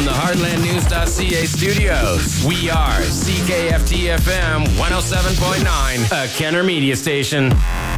from the HeartlandNews.ca studios, we are CKFT-FM 107.9, a Kenner Media station.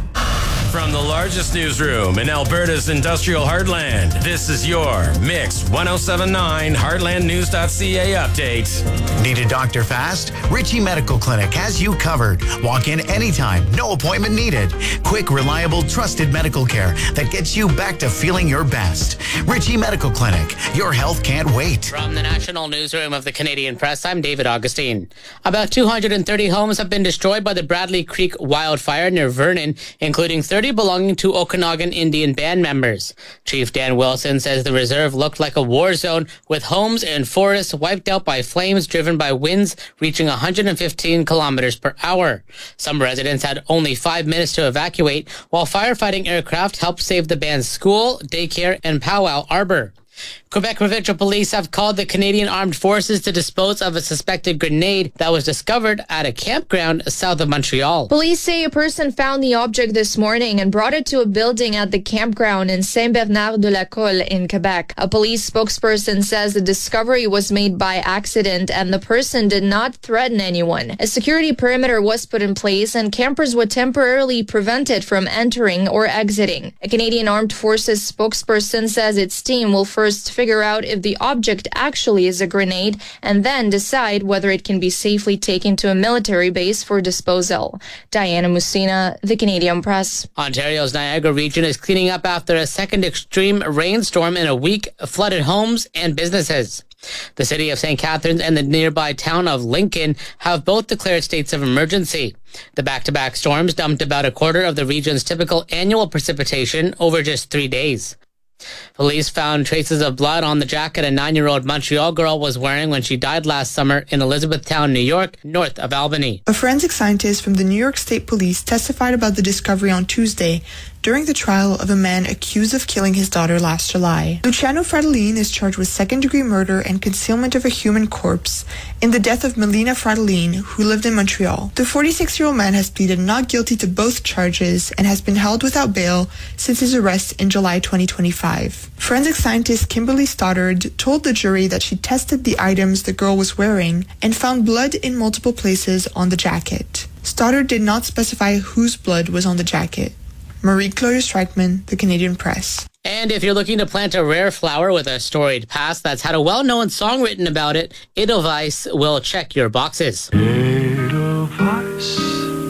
From the largest newsroom in Alberta's industrial heartland, this is your Mix 107.9 HeartlandNews.ca update. Need a doctor fast? Ritchie Medical Clinic has you covered. Walk in anytime, no appointment needed. Quick, reliable, trusted medical care that gets you back to feeling your best. Ritchie Medical Clinic, your health can't wait. From the national newsroom of the Canadian Press, I'm David Augustine. About 230 homes have been destroyed by the Bradley Creek wildfire near Vernon, including 30 belonging to Okanagan Indian band members. Chief Dan Wilson says the reserve looked like a war zone, with homes and forests wiped out by flames driven by winds reaching 115 kilometers per hour. Some residents had only 5 minutes to evacuate, while firefighting aircraft helped save the band's school, daycare, and powwow arbor. Quebec Provincial Police have called the Canadian Armed Forces to dispose of a suspected grenade that was discovered at a campground south of Montreal. Police say a person found the object this morning and brought it to a building at the campground in Saint-Bernard-de-la-Colle in Quebec. A police spokesperson says the discovery was made by accident and the person did not threaten anyone. A security perimeter was put in place and campers were temporarily prevented from entering or exiting. A Canadian Armed Forces spokesperson says its team will first figure out if the object actually is a grenade and then decide whether it can be safely taken to a military base for disposal. Diana Musina, The Canadian Press. Ontario's Niagara region is cleaning up after a second extreme rainstorm in a week flooded homes and businesses. The city of St. Catharines and the nearby town of Lincoln have both declared states of emergency. The back-to-back storms dumped about a quarter of the region's typical annual precipitation over just 3 days. Police found traces of blood on the jacket a 9-year-old Montreal girl was wearing when she died last summer in Elizabethtown, New York, north of Albany. A forensic scientist from the New York State Police testified about the discovery on Tuesday during the trial of a man accused of killing his daughter last July. Luciano Fratellin is charged with second-degree murder and concealment of a human corpse in the death of Melina Fratellin, who lived in Montreal. The 46-year-old man has pleaded not guilty to both charges and has been held without bail since his arrest in July 2025. Forensic scientist Kimberly Stoddard told the jury that she tested the items the girl was wearing and found blood in multiple places on the jacket. Stoddard did not specify whose blood was on the jacket. Marie-Claude Streichman, The Canadian Press. And if you're looking to plant a rare flower with a storied past that's had a well-known song written about it, Edelweiss will check your boxes. Edelweiss,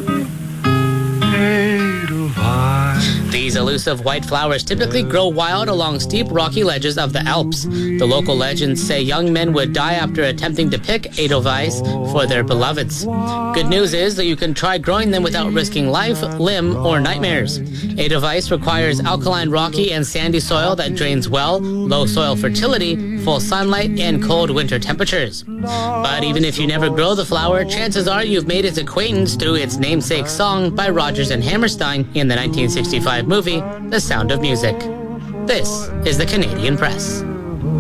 Edelweiss. These elusive white flowers typically grow wild along steep rocky ledges of the Alps. The local legends say young men would die after attempting to pick Edelweiss for their beloveds. Good news is that you can try growing them without risking life, limb, or nightmares. Edelweiss requires alkaline, rocky, and sandy soil that drains well, low soil fertility, full sunlight, and cold winter temperatures. But even if you never grow the flower, chances are you've made its acquaintance through its namesake song by Rodgers and Hammerstein in the 1965 movie, The Sound of Music. This is the Canadian Press.